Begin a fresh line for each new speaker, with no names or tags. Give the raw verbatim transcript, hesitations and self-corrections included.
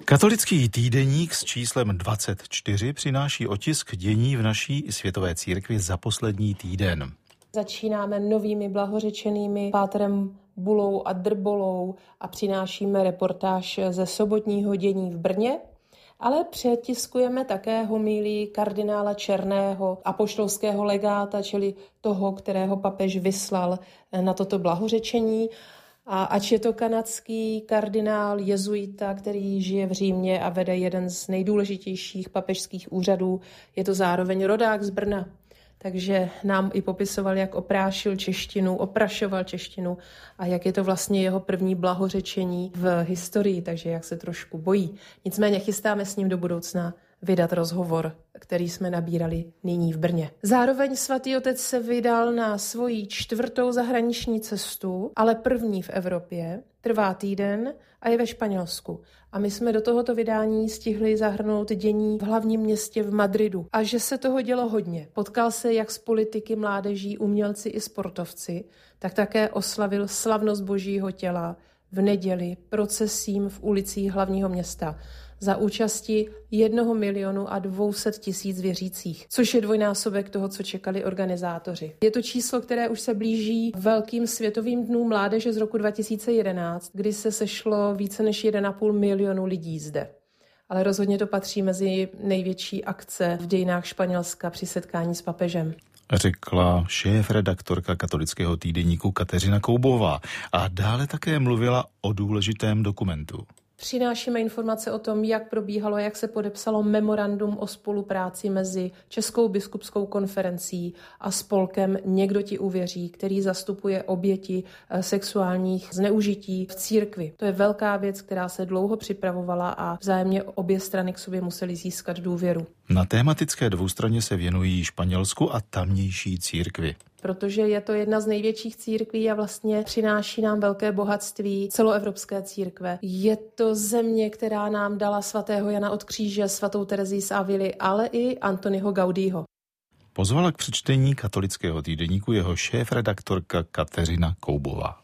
Katolický týdeník s číslem dvacet čtyři přináší otisk dění v naší i světové církvi za poslední týden.
Začínáme novými blahořečenými pátrem Bulou a Drbolou a přinášíme reportáž ze sobotního dění v Brně, ale přetiskujeme také homílii kardinála Černého, apoštolského legáta, čili toho, kterého papež vyslal na toto blahořečení. A ač je to kanadský kardinál jezuita, který žije v Římě a vede jeden z nejdůležitějších papežských úřadů, je to zároveň rodák z Brna. Takže nám i popisoval, jak oprášil češtinu, oprašoval češtinu a jak je to vlastně jeho první blahořečení v historii, takže jak se trošku bojí. Nicméně chystáme s ním do budoucna vydat rozhovor, který jsme nabírali nyní v Brně. Zároveň svatý otec se vydal na svoji čtvrtou zahraniční cestu, ale první v Evropě, trvá týden a je ve Španělsku. A my jsme do tohoto vydání stihli zahrnout dění v hlavním městě v Madridu. A že se toho dělo hodně. Potkal se jak s politiky, mládeží, umělci i sportovci, tak také oslavil slavnost Božího těla v neděli procesím v ulicích hlavního města za účasti jednoho milionu a dvou set tisíc věřících, což je dvojnásobek toho, co čekali organizátoři. Je to číslo, které už se blíží velkým světovým dnům mládeže z roku dva tisíce jedenáct, kdy se sešlo více než jeden a půl milionu lidí zde. Ale rozhodně to patří mezi největší akce v dějinách Španělska při setkání s papežem.
Řekla šéfredaktorka katolického týdeníku Kateřina Koubová a dále také mluvila o důležitém dokumentu.
Přinášíme informace o tom, jak probíhalo, jak se podepsalo memorandum o spolupráci mezi Českou biskupskou konferencí a spolkem Někdo ti uvěří, který zastupuje oběti sexuálních zneužití v církvi. To je velká věc, která se dlouho připravovala a vzájemně obě strany k sobě musely získat důvěru.
Na tématické dvoustraně se věnují Španělsku a tamnější církvi.
Protože je to jedna z největších církví a vlastně přináší nám velké bohatství celoevropské církve. Je to země, která nám dala svatého Jana od kříže, svatou Terezii z Avily, ale i Antonyho Gaudího.
Pozvala k přečtení katolického týdeníku jeho šéfredaktorka Kateřina Koubová.